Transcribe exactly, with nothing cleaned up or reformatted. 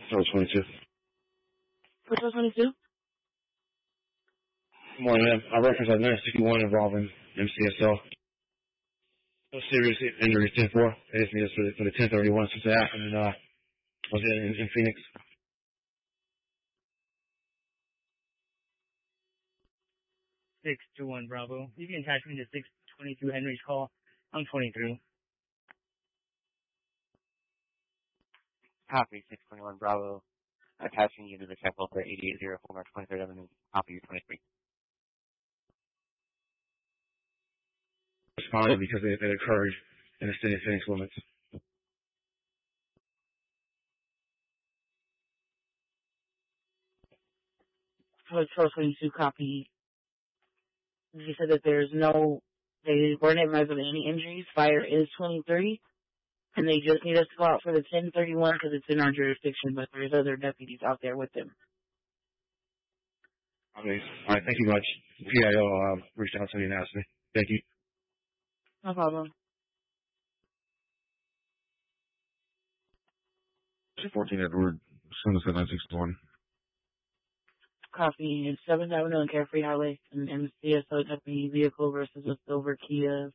Total twenty-two. Total twenty-two? Good morning, ma'am. I reference at nine sixty-one involving M C S L. No serious injuries, ten four. They just need us for the, for the ten thirty-one since it happened in, uh, was it in, in Phoenix? six two one Bravo. You can attach me to six twenty-two Henry's call. I'm twenty-three. Copy, six twenty-one Bravo. Attaching you to the check for eighty-eight oh four North twenty-third Avenue. Copy, you twenty-three. Responded because it, it occurred in the city of Phoenix limits. Total twenty-two copy. You said that there's no, they weren't advised of any injuries. Fire is twenty-three. And they just need us to go out for the ten thirty-one because it's in our jurisdiction, but there's other deputies out there with them. Okay. All right, thank you much. P I O uh, reached out to me and asked me. Thank you. No problem. fourteen Edward, Soon as nine sixty-one. Copy. It's seventh Avenue and Carefree Highway, and M C S O deputy vehicle versus a silver Kia